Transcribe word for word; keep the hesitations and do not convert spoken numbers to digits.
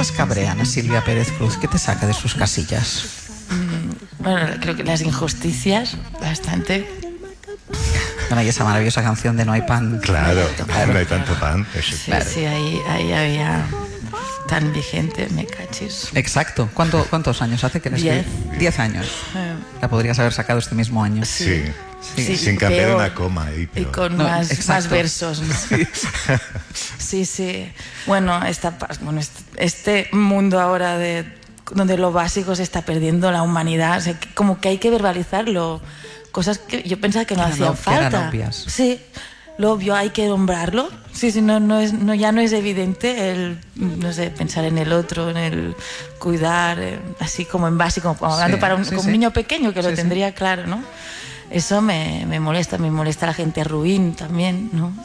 cosas cabrean a Silvia Pérez Cruz? ¿Qué te saca de sus casillas? Mm, bueno, creo que las injusticias, bastante. Bueno, y esa maravillosa canción de No hay pan. Claro, claro. No hay tanto pan. Eso, Sí, claro. sí, ahí, ahí había tan vigente, me cachis. Exacto. ¿Cuánto, ¿Cuántos años hace que la Diez. escribí? Diez años. Eh, La podrías haber sacado este mismo año. Sí. Sí. Sí, Sin cambiar peor. una coma. Y, Y con No, más, exacto. más versos, ¿no? Sí, sí. sí. Bueno, esta, bueno, este, este mundo ahora de donde lo básico se está perdiendo, la humanidad, o sea, que como que hay que verbalizarlo. Cosas que yo pensaba que no Eran hacían ob- que eran falta. obvias. Sí, lo obvio hay que nombrarlo. Sí, sí, no, no es, no, ya no es evidente el, no sé, pensar en el otro, en el cuidar, eh, así como en básico, como hablando Sí, para un, sí, como sí. un niño pequeño que lo Sí, sí. tendría claro, ¿no? Eso me, me molesta, me molesta la gente ruin también, ¿no?